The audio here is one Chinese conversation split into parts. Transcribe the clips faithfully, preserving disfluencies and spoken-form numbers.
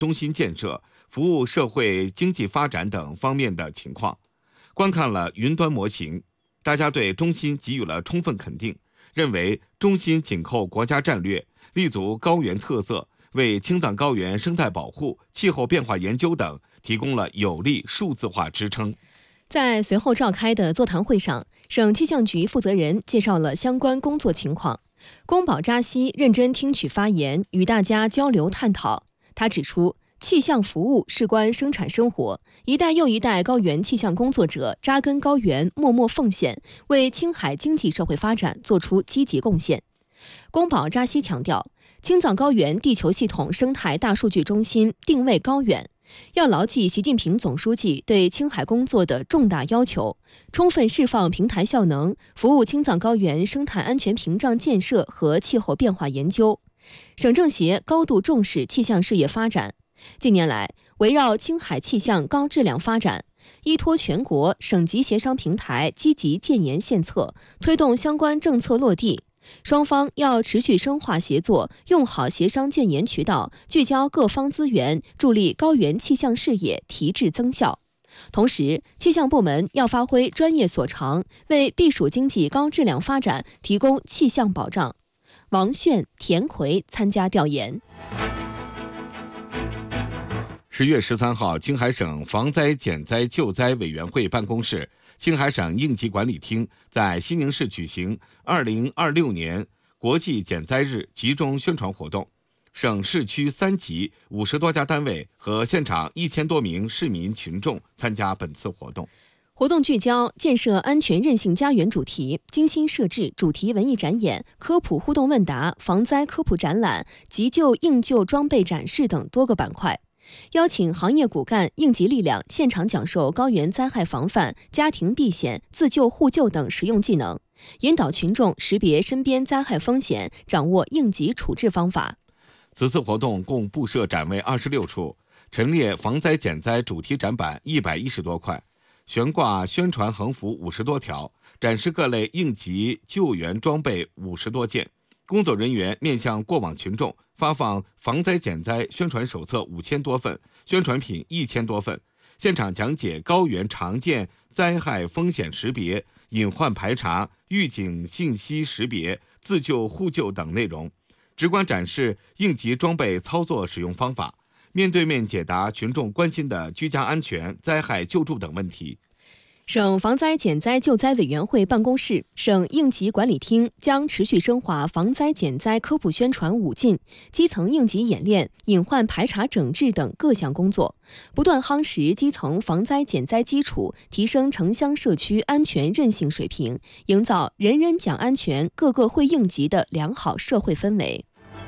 中心建设、服务社会经济发展等方面的情况。观看了云端模型，大家对中心给予了充分肯定，认为中心紧扣国家战略，立足高原特色，为青藏高原生态保护、气候变化研究等提供了有力数字化支撑。 在随后召开的座谈会上，省气象局负责人介绍了相关工作情况。宫保扎西认真听取发言，与大家交流探讨。他指出，气象服务事关生产生活，一代又一代高原气象工作者扎根高原，默默奉献，为青海经济社会发展做出积极贡献。宫保扎西强调，青藏高原地球系统生态大数据中心定位高远，要牢记习近平总书记对青海工作的重大要求，充分释放平台效能，服务青藏高原生态安全屏障建设和气候变化研究。省政协高度重视气象事业发展，近年来围绕青海气象高质量发展，依托全国省级协商平台积极建言献策，推动相关政策落地。双方要持续深化协作，用好协商建言渠道，聚焦各方资源，助力高原气象事业提质增效。同时，气象部门要发挥专业所长，为避暑经济高质量发展提供气象保障。王炫、田奎参加调研。 十月十三号，青海省防灾减灾救灾委员会办公室、青海省应急管理厅在西宁市举行二零二六年国际减灾日集中宣传活动。省市区三级五十多家单位和现场一千多名市民群众参加本次活动。 活动聚焦建设安全韧性家园主题，精心设置主题文艺展演、科普互动问答、防灾科普展览、急救应救装备展示等多个板块，邀请行业骨干、应急力量现场讲授高原灾害防范、家庭避险、自救互救等实用技能，引导群众识别身边灾害风险，掌握应急处置方法。 此次活动共布设展位二十六处，陈列防灾减灾主题展板一百一十多块，悬挂宣传横幅五十多条，展示各类应急救援装备五十多件。工作人员面向过往群众发放防灾减灾宣传手册五千多份，宣传品一千多份，现场讲解高原常见灾害风险识别、隐患排查、预警信息识别、自救互救等内容，直观展示应急装备操作使用方法，面对面解答群众关心的居家安全、灾害救助等问题。 省防灾减灾救灾委员会办公室、省应急管理厅将持续深化防灾减灾科普宣传五进、基层应急演练、隐患排查整治等各项工作，不断夯实基层防灾减灾基础，提升城乡社区安全韧性水平，营造人人讲安全、个个会应急的良好社会氛围。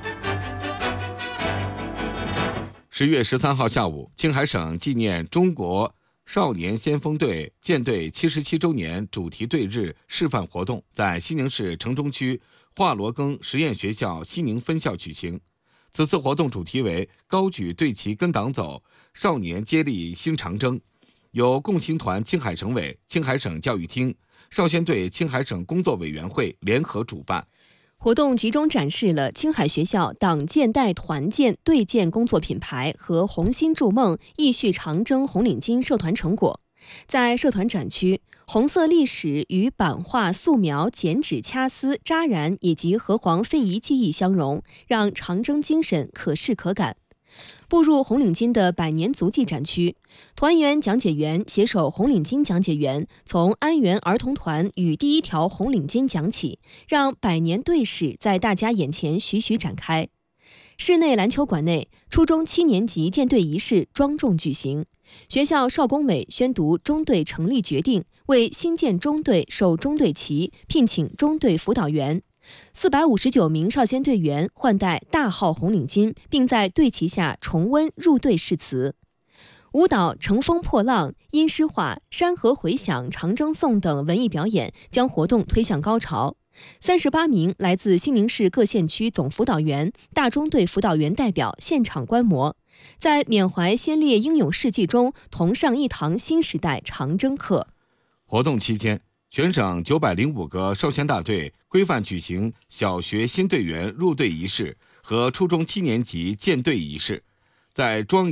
十月十三号下午，青海省纪念中国少年先锋队建队七十七周年主题队日示范活动在西宁市城中区华罗庚实验学校西宁分校举行。此次活动主题为高举队旗跟党走，少年接力新长征，由共青团青海省委、青海省教育厅、少先队青海省工作委员会联合主办。 活动集中展示了青海学校党建带团建队建工作品牌和红心筑梦义续长征红领巾社团成果。在社团展区，红色历史与版画、素描、剪纸、掐丝、扎染以及河黄非遗技艺相融，让长征精神可视可感。步入红领巾的百年足迹展区，团员讲解员携手红领巾讲解员，从安源儿童团与第一条红领巾讲起，让百年队史在大家眼前徐徐展开。室内篮球馆内，初中七年级建队仪式庄重举行，学校少工委宣读中队成立决定，为新建中队授中队旗，聘请中队辅导员。四百五十九名少先队员换戴大号红领巾，并在队旗下重温入队誓词。舞蹈《乘风破浪》、阴诗画、山河回响、长征颂等文艺表演将活动推向高潮。三十八名来自西宁市各县区总辅导员、大中队辅导员代表现场观摩，在缅怀先烈英勇事迹中同上一堂新时代长征课。 活动期间，全省九百零五个少先大队规范举行小学新队员入队仪式和初中七年级建队仪式， 在庄